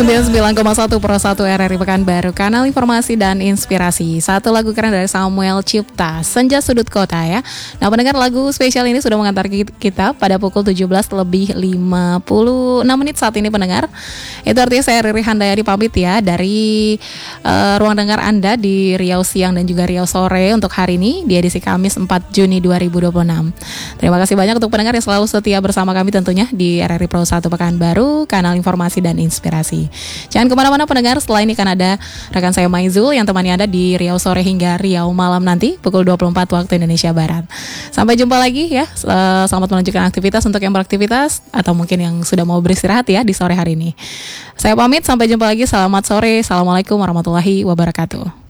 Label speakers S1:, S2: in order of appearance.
S1: 99,1 Pro 1 RRI Pekanbaru, kanal informasi dan inspirasi. Satu lagu keren dari Samuel Cipta, Senja Sudut Kota ya. Nah, pendengar, lagu spesial ini sudah mengantar kita pada pukul 17:56 saat ini, pendengar. Itu artinya saya Riri Handayani pamit ya dari ruang dengar Anda di Riau Siang dan juga Riau Sore untuk hari ini di edisi Kamis 4 Juni 2026. Terima kasih banyak untuk pendengar yang selalu setia bersama kami tentunya di RRI Pro 1 Pekanbaru, kanal informasi dan inspirasi. Jangan kemana-mana pendengar, setelah ini kan ada rekan saya Maizul yang temani Anda di Riau Sore hingga Riau Malam nanti pukul 24 waktu Indonesia Barat. Sampai jumpa lagi ya, selamat melanjutkan aktivitas untuk yang beraktivitas atau mungkin yang sudah mau beristirahat ya di sore hari ini. Saya pamit, sampai jumpa lagi, selamat sore, assalamualaikum warahmatullahi wabarakatuh.